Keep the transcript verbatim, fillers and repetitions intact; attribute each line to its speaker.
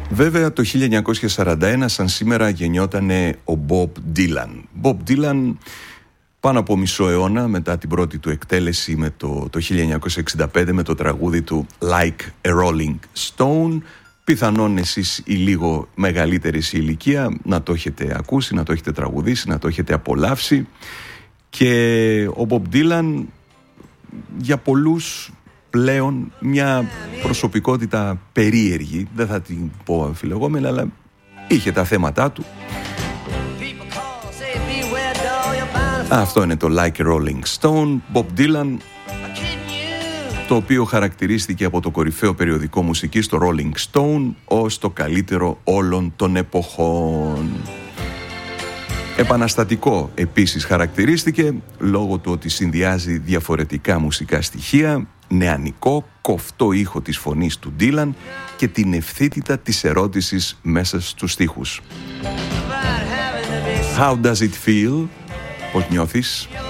Speaker 1: Βέβαια το χίλια εννιακόσια σαράντα ένα σαν σήμερα γεννιότανε ο Bob Dylan. Bob Dylan πάνω από μισό αιώνα μετά την πρώτη του εκτέλεση με το, το χίλια εννιακόσια εξήντα πέντε με το τραγούδι του Like a Rolling Stone. Πιθανόν εσείς οι λίγο μεγαλύτεροι σε ηλικία να το έχετε ακούσει, να το έχετε τραγουδήσει, να το έχετε απολαύσει. Και ο Bob Dylan για πολλούς πλέον μια προσωπικότητα περίεργη, δεν θα την πω αμφιλεγόμενα, αλλά είχε τα θέματά του. Αυτό είναι το Like a Rolling Stone, Bob Dylan, το οποίο χαρακτηρίστηκε από το κορυφαίο περιοδικό μουσικής, το Rolling Stone, ως το καλύτερο όλων των εποχών. Επαναστατικό επίσης χαρακτηρίστηκε λόγω του ότι συνδυάζει διαφορετικά μουσικά στοιχεία, νεανικό, κοφτό ήχο της φωνής του Dylan και την ευθύτητα της ερώτησης μέσα στους στίχους. How does it feel? Πώς νιώθεις?